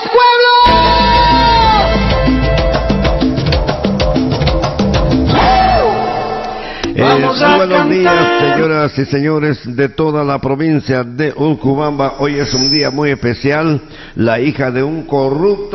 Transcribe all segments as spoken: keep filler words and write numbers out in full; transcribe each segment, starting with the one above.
Buenos días, señoras y señores de toda la provincia de Urubamba. Hoy es un día muy especial. La hija de un corrupto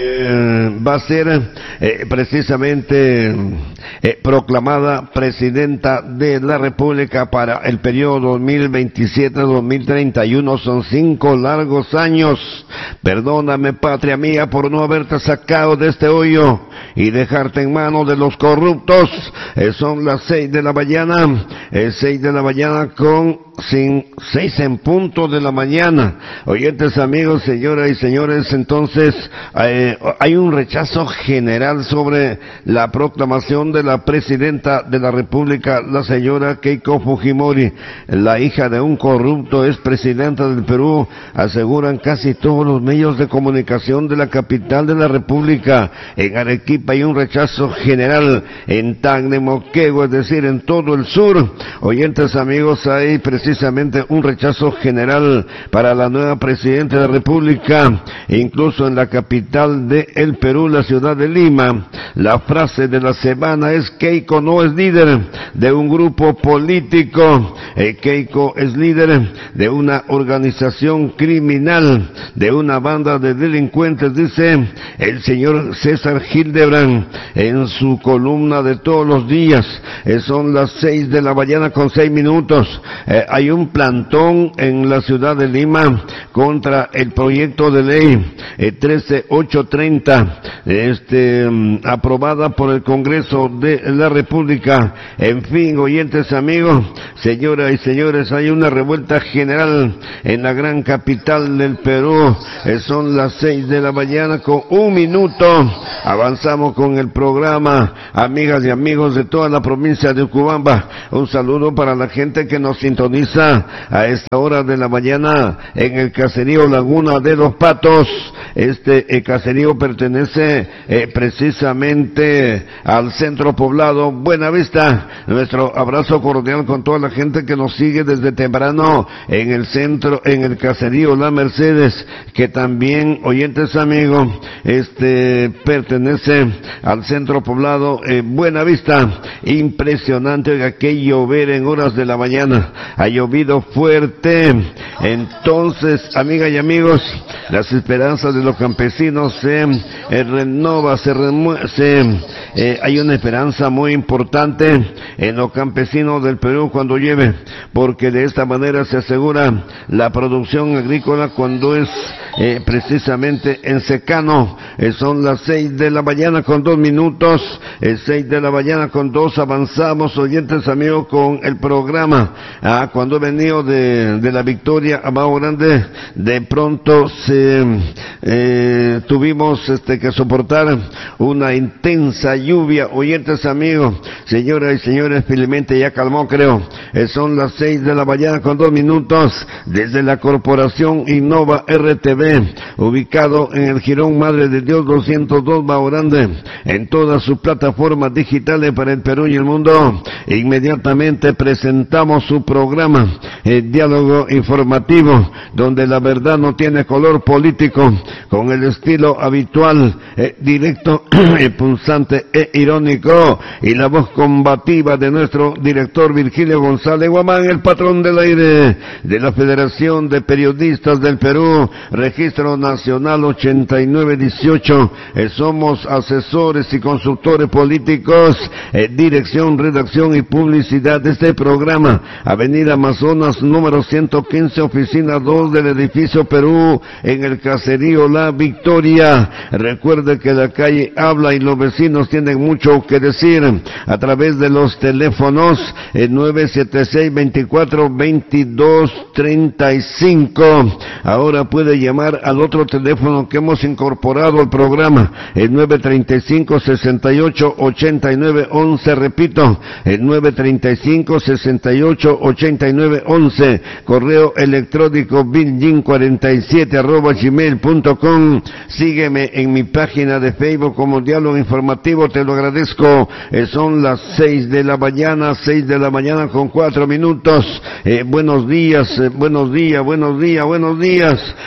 eh, va a ser eh, precisamente eh, proclamada presidenta de la República para el periodo dos mil veintisiete a dos mil treinta y uno. Son cinco largos años. Perdóname, patria mía, por no haberte sacado de este hoyo y dejarte en manos de los corruptos. Eh, son las seis de la mañana, eh, seis de la mañana con sin, seis en punto de la mañana. Oyentes, amigos, señoras y señores, entonces eh, hay un rechazo general sobre la proclamación de la presidenta de la República, la señora Keiko Fujimori. La hija de un corrupto es presidenta del Perú, aseguran casi todos los medios de comunicación de la capital de la República. En Arequipa hay un rechazo general, en Tacna, Moquegua, es decir, en todo el sur. Oyentes, amigos, hay precisamente un rechazo general para la nueva presidenta de la República, e incluso en la capital de el Perú, la ciudad de Lima. La frase de la semana es: Keiko no es líder de un grupo político, eh, Keiko es líder de una organización criminal, de una banda de delincuentes, dice el señor César Hildebrand en su columna de todos los días. Eh, son las seis de la mañana con seis minutos. Eh, hay un plantón en la ciudad de Lima contra el proyecto de ley eh, trece mil ochocientos treinta, este, um, aprobada por el Congreso de la República. En fin, oyentes, amigos, señoras y señores, hay una revuelta general en la gran capital del Perú. Eh, son las seis de la mañana con un minuto. Avanzamos con el programa, amigas y amigos de toda la provincia de Urubamba. Un saludo para la gente que nos sintoniza a esta hora de la mañana en el caserío Laguna de los Patos. Este eh, caserío pertenece eh, precisamente al centro poblado Buenavista. Nuestro abrazo cordial con toda la gente que nos sigue desde temprano en el centro, en el caserío La Mercedes, que también, oyentes, amigos, este pertenece al centro poblado eh, Buenavista. Impresionante que llover en horas de la mañana, ha llovido fuerte. Entonces, amigas y amigos, las esperanzas de los campesinos se eh, renova, se, remue se eh, hay una esperanza muy importante en los campesinos del Perú cuando llueve, porque de esta manera se asegura la producción agrícola cuando es eh, precisamente en secano. Eh, son las seis de la mañana con dos minutos, eh, seis de la mañana con dos. Avanzamos, oyentes, amigos, con el programa. Ah, cuando he venido de, de la Victoria a Mago Grande, de pronto se eh, tuvimos este que soportar una intensa lluvia. Oyentes, amigos, señoras y señores, felizmente ya calmó, creo. Eh, son las seis de la mañana con dos minutos, desde la Corporación Innova R T V, ubicado en el Jirón Madre de Dios doscientos dos Mago Grande, en todas sus plataformas digitales para el Perú y el mundo. Inmediatamente presentamos su programa, el Diálogo Informativo, donde la verdad no tiene color político, con el estilo habitual, eh, directo, eh, punzante e irónico, y la voz combativa de nuestro director Virgilio González Guamán, el patrón del aire de la Federación de Periodistas del Perú, Registro Nacional ochenta y nueve dieciocho. Eh, somos asesores y consultores políticos, eh, dirección, redacción y publicidad de este programa. Avenida Amazonas, número ciento quince, oficina dos del edificio Perú, en el caserío La Victoria. Recuerde que la calle habla y los vecinos tienen mucho que decir a través de los teléfonos eh, nueve siete seis, veinticuatro, veintidós, treinta y cinco. Ahora puede llamar al otro teléfono que hemos incorporado al programa, el nueve treinta y cinco, sesenta y ocho, ochenta y nueve once. Repito, el nueve treinta y cinco, sesenta y ocho, ochenta y nueve once. Correo electrónico biljin cuarenta y siete arroba gmail punto com. Sígueme en mi página de Facebook como Diálogo Informativo, te lo agradezco. Eh, son las seis de la mañana, seis de la mañana con cuatro minutos. Eh, buenos días, eh, buenos días, buenos días, buenos días. Oye,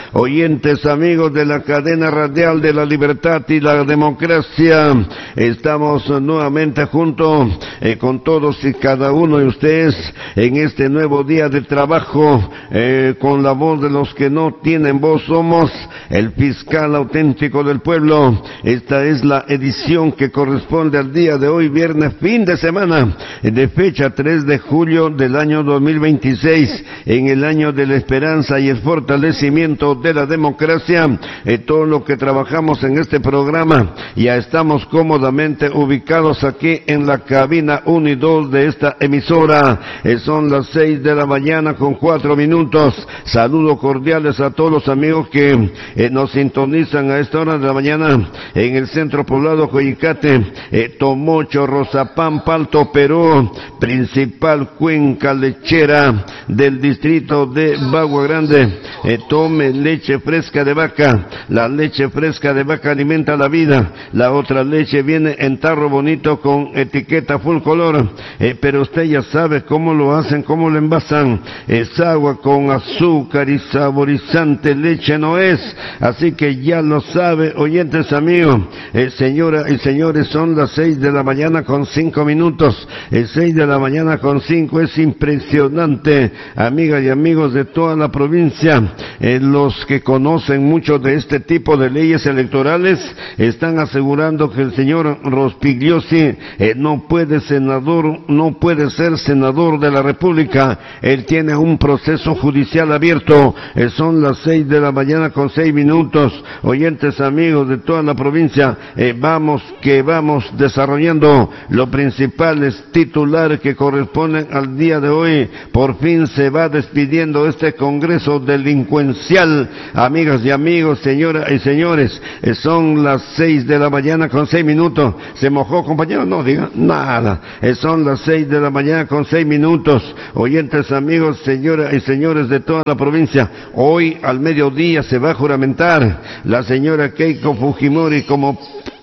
oyentes, amigos de la cadena radial de la libertad y la democracia. Estamos nuevamente junto eh, con todos y cada uno de ustedes en este nuevo día de trabajo, eh, con la voz de los que no tienen voz. Somos el fiscal auténtico del pueblo. Esta es la edición que corresponde al día de hoy, viernes, fin de semana, de fecha tres de julio del año dos mil veintiséis, en el año de la esperanza y el fortalecimiento de la democracia. Eh, todo lo que trabajamos en este programa, ya estamos cómodamente ubicados aquí en la cabina uno y dos de esta emisora. Eh, son las seis de la mañana con cuatro minutos. Saludos cordiales a todos los amigos que eh, nos sintonizan a esta hora de la mañana en el centro poblado Coyicate, eh, Tomocho, Rozapán, Palto, Perú, principal cuenca lechera del distrito de Bagua Grande. Eh, tome leche fresca de vaca. La leche fresca de vaca alimenta la vida. La otra leche viene en tarro bonito con etiqueta full color, eh, pero usted ya sabe cómo lo hacen, cómo lo envasan. Es agua con azúcar y saborizante, leche no es. Así que ya lo sabe, oyentes amigos. Eh, señoras y señores, son las seis de la mañana con cinco minutos. Eh, seis de la mañana con cinco. Es impresionante, amigas y amigos de toda la provincia. Eh, los que conocen mucho de este tipo de leyes electorales están asegurando que el señor Rospigliosi eh, no puede senador, no puede ser senador de la República. Él tiene un proceso judicial abierto. Eh, son las seis de la mañana con seis minutos. Oyentes amigos de toda la provincia, eh, vamos que vamos desarrollando los principales titulares que corresponden al día de hoy. Por fin se va despidiendo este Congreso delincuencial. Amigas y amigos, señoras y señores, eh, son las seis de la mañana con seis minutos. ¿Se mojó, compañero? No diga nada. Eh, son las seis de la mañana con seis minutos. Oyentes amigos, señoras y señores de toda la provincia, hoy al mediodía se va a juramentar la señora Keiko Fujimori como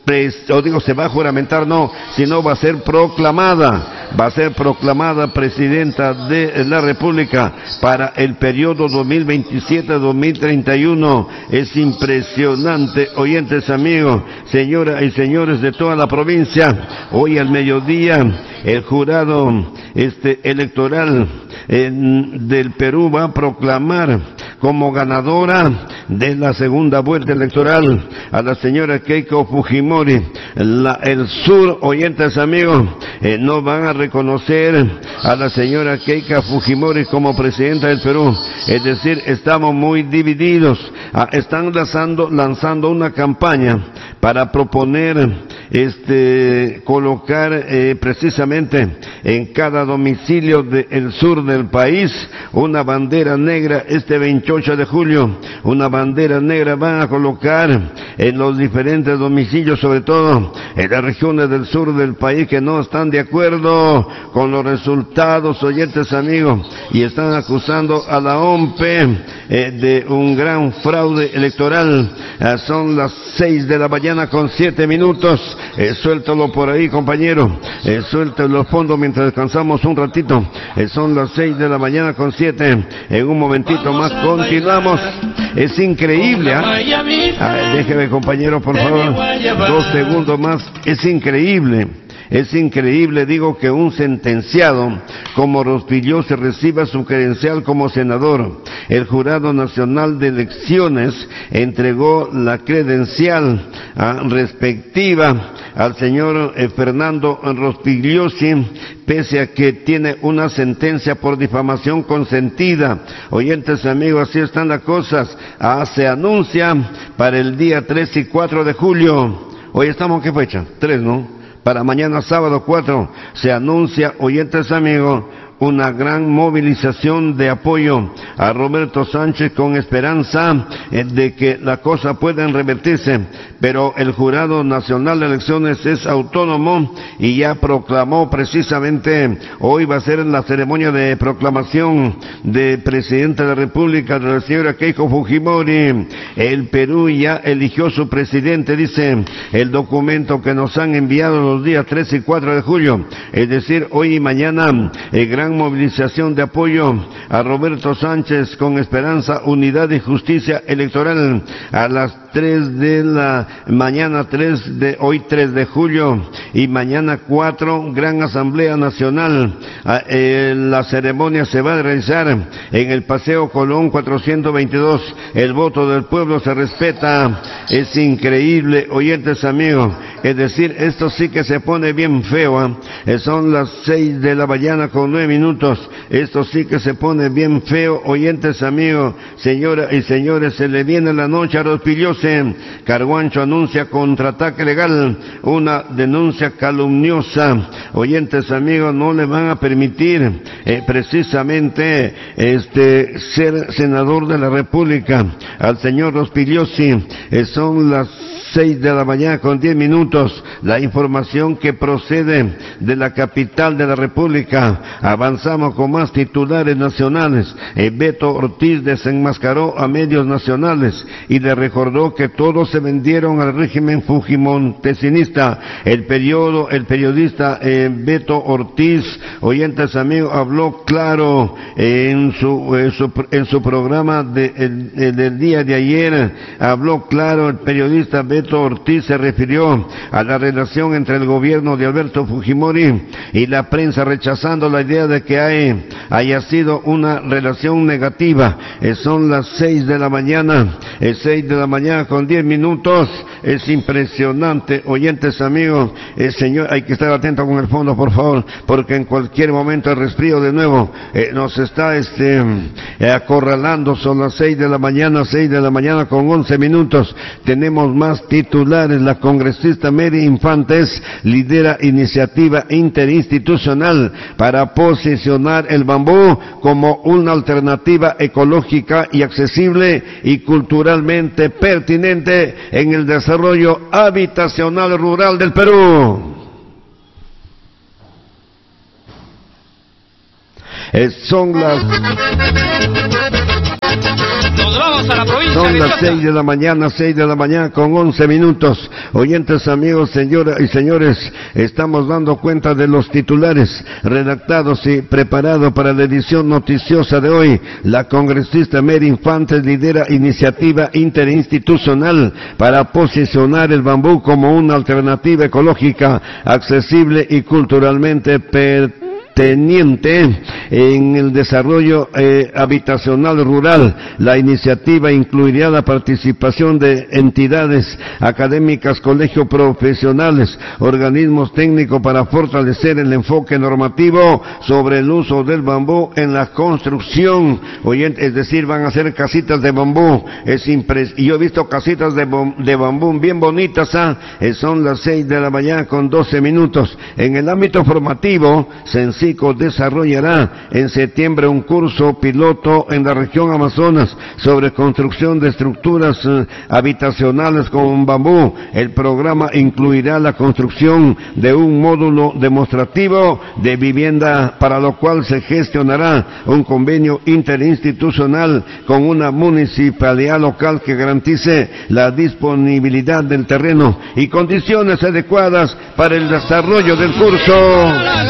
o digo, se va a juramentar, no, sino va a ser proclamada, va a ser proclamada presidenta de la República para el periodo dos mil veintisiete a dos mil treinta y uno. Es impresionante, oyentes amigos, señoras y señores de toda la provincia. Hoy al mediodía el jurado este electoral eh, del Perú va a proclamar como ganadora de la segunda vuelta electoral a la señora Keiko Fujimori. La, el sur, oyentes amigos, eh, no van a reconocer a la señora Keiko Fujimori como presidenta del Perú. Es decir, estamos muy divididos. Ah, están lanzando, lanzando una campaña para proponer, este, colocar eh, precisamente en cada domicilio del sur del país una bandera negra este veintiocho de julio. Una bandera negra van a colocar en los diferentes domicilios, sobre todo en las regiones del sur del país que no están de acuerdo con los resultados, oyentes amigos, y están acusando a la O M P eh, de un gran fraude electoral. Eh, son las seis de la mañana con siete minutos. Eh, suéltalo por ahí, compañero. Eh, suéltalo al fondo mientras descansamos un ratito. Eh, son las seis de la mañana con siete. En un momentito más continuamos. Es increíble, ¿eh? Ah, déjeme, compañero, por favor. Dos segundos más. Es increíble. Es increíble, digo, que un sentenciado como Rospigliosi reciba su credencial como senador. El Jurado Nacional de Elecciones entregó la credencial ah, respectiva al señor eh, Fernando Rospigliosi, pese a que tiene una sentencia por difamación consentida. Oyentes amigos, así están las cosas. Ah, se anuncia para el día tres y cuatro de julio. Hoy estamos, ¿en qué fecha? tres, ¿no? Para mañana sábado cuatro se anuncia, oyentes amigos, una gran movilización de apoyo a Roberto Sánchez con esperanza eh, de que la cosa pueda revertirse, pero el Jurado Nacional de Elecciones es autónomo y ya proclamó precisamente, hoy va a ser la ceremonia de proclamación de Presidenta de la República, de la señora Keiko Fujimori. El Perú ya eligió su presidente, dice el documento que nos han enviado los días tres y cuatro de julio, es decir, hoy y mañana el gran gran movilización de apoyo a Roberto Sánchez con Esperanza, Unidad y Justicia Electoral a las tres de la mañana, tres de hoy tres de julio y mañana cuatro, gran Asamblea Nacional. Eh, la ceremonia se va a realizar en el Paseo Colón cuatrocientos veintidós. El voto del pueblo se respeta. Es increíble, oyentes amigos. Es decir, esto sí que se pone bien feo, ¿eh? Son las seis de la mañana con nueve minutos. Esto sí que se pone bien feo, oyentes amigos. Señoras y señores, se le viene la noche a Rospigliosi. Carguancho anuncia contraataque legal, una denuncia calumniosa. Oyentes amigos, no le van a permitir eh, precisamente este ser senador de la República al señor Rospigliosi. Eh, son las seis de la mañana con diez minutos. La información que procede de la capital de la República. Avanzamos con más titulares nacionales. Eh, Beto Ortiz desenmascaró a medios nacionales y le recordó que todos se vendieron al régimen fujimontesinista. El periodo, el periodista eh, Beto Ortiz, oyentes amigos, habló claro eh, en su, eh, su en su programa de, el, el, del día de ayer. Habló claro el periodista Beto Ortiz, se refirió a la relación entre el gobierno de Alberto Fujimori y la prensa, rechazando la idea de que hay, haya sido una relación negativa. Eh, son las seis de la mañana, eh, seis de la mañana con diez minutos. Es impresionante, oyentes amigos. Eh, señor, hay que estar atento con el fondo, por favor, porque en cualquier momento el resfrío de nuevo eh, nos está este eh, acorralando. Son las seis de la mañana, seis de la mañana con once minutos. Tenemos más titulares. La congresista Mary Infantes lidera iniciativa interinstitucional para posicionar el bambú como una alternativa ecológica y accesible y culturalmente pertinente en el desarrollo habitacional rural del Perú. Eh, son las Nos vamos a la provincia Son de las Chota. seis de la mañana, seis de la mañana con once minutos. Oyentes amigos, señoras y señores, estamos dando cuenta de los titulares redactados y preparados para la edición noticiosa de hoy. La congresista Mary Infantes lidera iniciativa interinstitucional para posicionar el bambú como una alternativa ecológica, accesible y culturalmente pertinente teniente en el desarrollo eh, habitacional rural. La iniciativa incluiría la participación de entidades académicas, colegios profesionales, organismos técnicos para fortalecer el enfoque normativo sobre el uso del bambú en la construcción. Oyente, es decir, van a hacer casitas de bambú. Es impres y yo he visto casitas de, de bambú bien bonitas. ¿ah? Eh, son las seis de la mañana con doce minutos. En el ámbito formativo, sencillo desarrollará en septiembre un curso piloto en la región Amazonas sobre construcción de estructuras eh, habitacionales con bambú. El programa incluirá la construcción de un módulo demostrativo de vivienda, para lo cual se gestionará un convenio interinstitucional con una municipalidad local que garantice la disponibilidad del terreno y condiciones adecuadas para el desarrollo del curso.